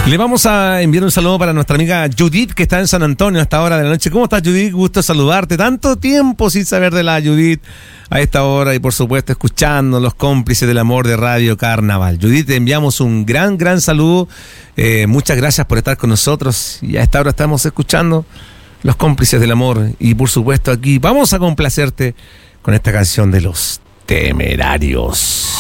Le vamos a enviar un saludo para nuestra amiga Judith, que está en San Antonio a esta hora de la noche. ¿Cómo estás, Judith? Gusto saludarte. Tanto tiempo sin saber de la Judith a esta hora y, por supuesto, escuchando los cómplices del amor de Radio Carnaval. Judith, te enviamos un gran saludo. Muchas gracias por estar con nosotros. Y a esta hora estamos escuchando los cómplices del amor. Y, por supuesto, aquí vamos a complacerte con esta canción de Los Temerarios.